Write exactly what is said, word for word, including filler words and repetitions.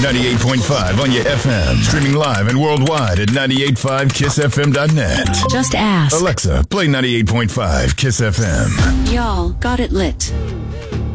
ninety-eight point five on your F M. Streaming live and worldwide at ninety-eight point five kiss f m dot net. Just ask. Alexa, play ninety-eight point five Kiss F M. Y'all got it lit.